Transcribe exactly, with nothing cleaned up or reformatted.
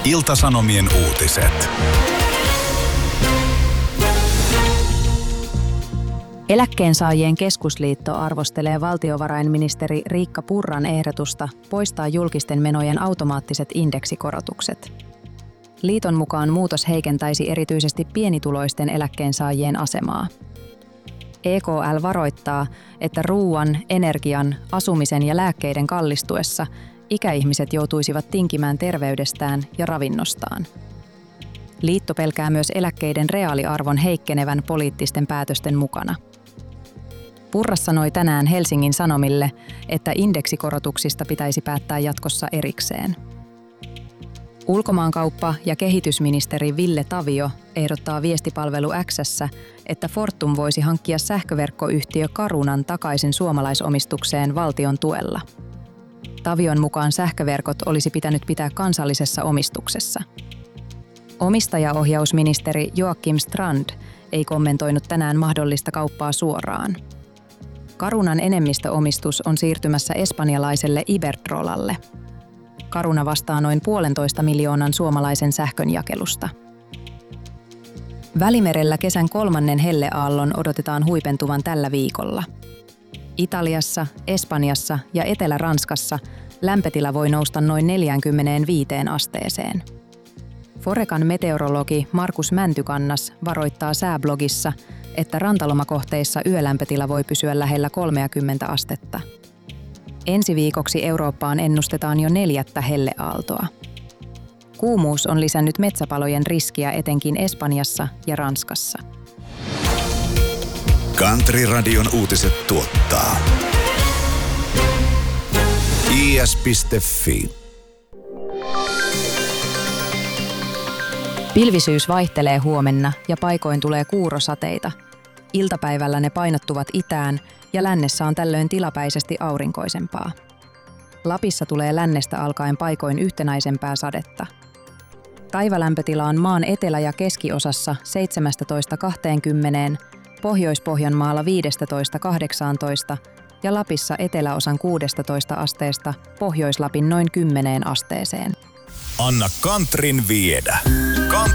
Ilta-Sanomien uutiset. Eläkkeensaajien keskusliitto arvostelee valtiovarainministeri Riikka Purran ehdotusta poistaa julkisten menojen automaattiset indeksikorotukset. Liiton mukaan muutos heikentäisi erityisesti pienituloisten eläkkeensaajien asemaa. E K L varoittaa, että ruuan, energian, asumisen ja lääkkeiden kallistuessa ikäihmiset joutuisivat tinkimään terveydestään ja ravinnostaan. Liitto pelkää myös eläkkeiden reaaliarvon heikkenevän poliittisten päätösten mukana. Purra sanoi tänään Helsingin Sanomille, että indeksikorotuksista pitäisi päättää jatkossa erikseen. Ulkomaankauppa- ja kehitysministeri Ville Tavio ehdottaa viestipalvelu X:ssä, että Fortum voisi hankkia sähköverkkoyhtiö Carunan takaisin suomalaisomistukseen valtion tuella. Tavion mukaan sähköverkot olisi pitänyt pitää kansallisessa omistuksessa. Omistajaohjausministeri Joakim Strand ei kommentoinut tänään mahdollista kauppaa suoraan. Carunan enemmistöomistus on siirtymässä espanjalaiselle Iberdrolalle. Caruna vastaa noin puolentoista miljoonan suomalaisen sähkönjakelusta. Välimerellä kesän kolmannen helleaallon odotetaan huipentuvan tällä viikolla. Italiassa, Espanjassa ja Etelä-Ranskassa lämpötila voi nousta noin neljäänkymmeneenviiteen asteeseen. Forecan meteorologi Markus Mäntykannas varoittaa sääblogissa, että rantalomakohteissa yölämpötila voi pysyä lähellä kolmekymmentä astetta. Ensi viikoksi Eurooppaan ennustetaan jo neljättä helleaaltoa. Kuumuus on lisännyt metsäpalojen riskiä etenkin Espanjassa ja Ranskassa. Country-radion uutiset tuottaa I S piste F I. Pilvisyys vaihtelee huomenna ja paikoin tulee kuurosateita. Iltapäivällä ne painottuvat itään ja lännessä on tällöin tilapäisesti aurinkoisempaa. Lapissa tulee lännestä alkaen paikoin yhtenäisempää sadetta. Päivälämpötila on maan etelä- ja keskiosassa seitsemästätoista kaksikymmentä, Pohjois-Pohjanmaalla viidestätoista kahdeksaantoista ja Lapissa eteläosan kuudestatoista asteesta Pohjois-Lapin noin kymmeneen asteeseen. Anna Countryn viedä. Country